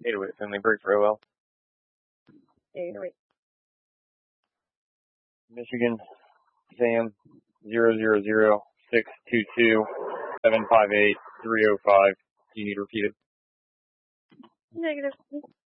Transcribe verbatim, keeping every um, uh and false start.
eight oh eight Finley, break for O L. eight oh eight. Michigan, Sam, zero zero zero six two two seven five eight three oh five. Do you need repeated? Negative.